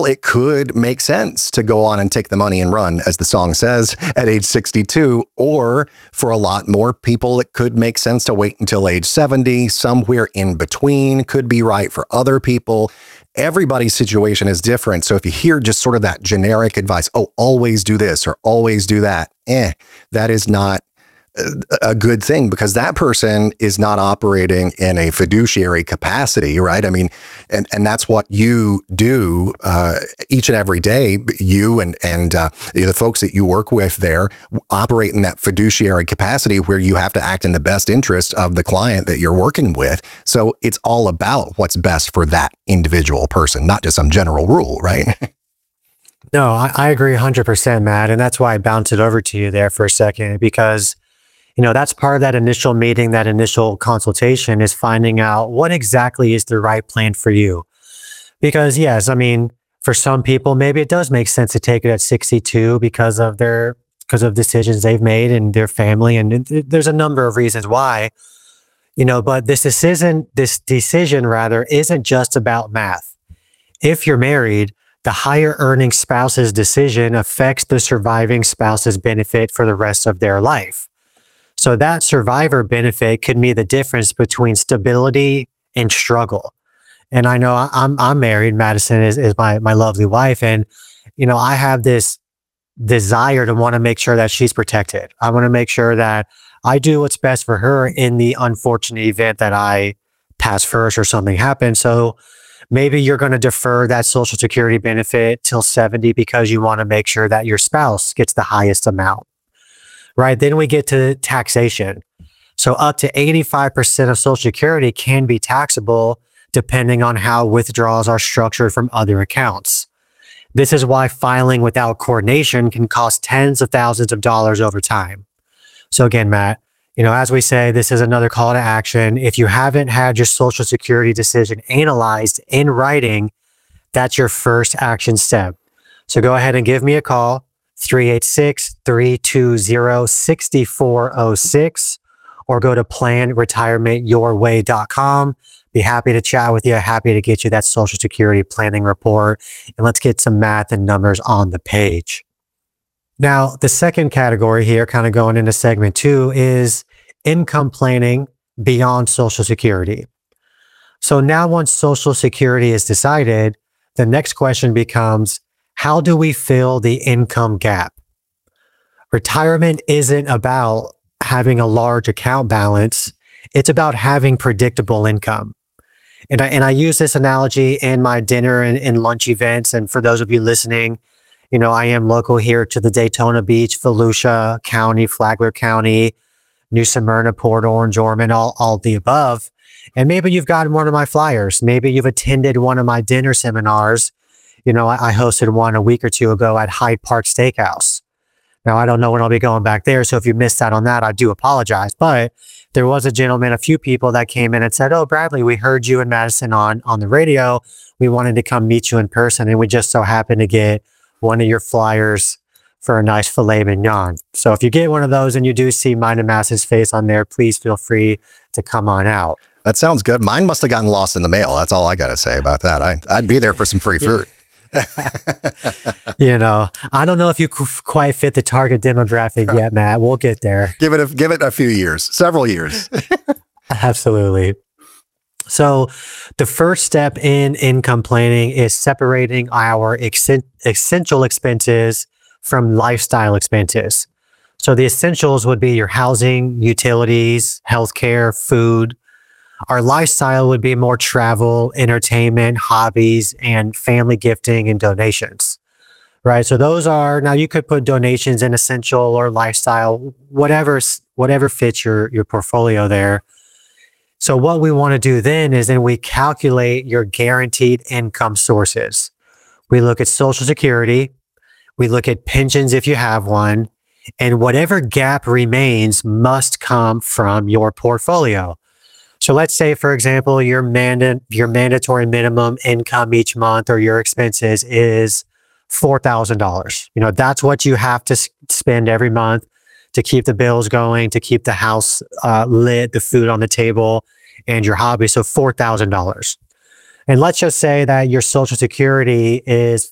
people, it could make sense to go on and take the money and run, as the song says, at age 62. Or for a lot more people, it could make sense to wait until age 70. Somewhere in between could be right for other people. Everybody's situation is different. So if you hear just sort of that generic advice, oh, always do this or always do that, that is not a good thing, because that person is not operating in a fiduciary capacity, right? I mean, and that's what you do each and every day. You and the folks that you work with there operate in that fiduciary capacity where you have to act in the best interest of the client that you're working with. So it's all about what's best for that individual person, not just some general rule, right? No, I agree 100%, Matt. And that's why I bounced it over to you there for a second, because that's part of that initial meeting, that initial consultation, is finding out what exactly is the right plan for you. Because yes, I mean, for some people, maybe it does make sense to take it at 62 because of decisions they've made and their family. And there's a number of reasons why, but this decision isn't just about math. If you're married, the higher earning spouse's decision affects the surviving spouse's benefit for the rest of their life. So that survivor benefit could be the difference between stability and struggle. And I know I'm married. Madison is my lovely wife. And, I have this desire to want to make sure that she's protected. I want to make sure that I do what's best for her in the unfortunate event that I pass first or something happens. So maybe you're going to defer that Social Security benefit till 70 because you want to make sure that your spouse gets the highest amount. Right. Then we get to taxation. So up to 85% of Social Security can be taxable depending on how withdrawals are structured from other accounts. This is why filing without coordination can cost tens of thousands of dollars over time. So again, Matt, as we say, this is another call to action. If you haven't had your Social Security decision analyzed in writing, that's your first action step. So go ahead and give me a call. 386-320-6406, or go to planretirementyourway.com. Be happy to chat with you. Happy to get you that Social Security planning report. And let's get some math and numbers on the page. Now, the second category here, kind of going into segment 2, is income planning beyond Social Security. So now once Social Security is decided, the next question becomes, how do we fill the income gap? Retirement isn't about having a large account balance. It's about having predictable income. And I use this analogy in my dinner and lunch events. And for those of you listening, I am local here to the Daytona Beach, Volusia County, Flagler County, New Smyrna, Port Orange, Ormond, all the above. And maybe you've gotten one of my flyers. Maybe you've attended one of my dinner seminars. I hosted one a week or two ago at Hyde Park Steakhouse. Now, I don't know when I'll be going back there, so if you missed out on that, I do apologize. But there was a few people that came in and said, oh, Bradley, we heard you and Madison on the radio. We wanted to come meet you in person, and we just so happened to get one of your flyers for a nice filet mignon. So if you get one of those and you do see mine and Madison's face on there, please feel free to come on out. That sounds good. Mine must have gotten lost in the mail. That's all I got to say about that. I'd be there for some free food. I don't know if you quite fit the target demographic yet, Matt. We'll get there. Give it a few years, several years. Absolutely. So the first step in income planning is separating our essential expenses from lifestyle expenses. So the essentials would be your housing, utilities, healthcare, food. Our lifestyle would be more travel, entertainment, hobbies, and family gifting and donations, right? So those are, now you could put donations in essential or lifestyle, whatever fits your portfolio there. So what we want to do then is we calculate your guaranteed income sources. We look at Social Security, we look at pensions if you have one, and whatever gap remains must come from your portfolio. So let's say, for example, your mandatory minimum income each month or your expenses is $4,000. That's what you have to spend every month to keep the bills going, to keep the house lit, the food on the table, and your hobby. So $4,000. And let's just say that your Social Security is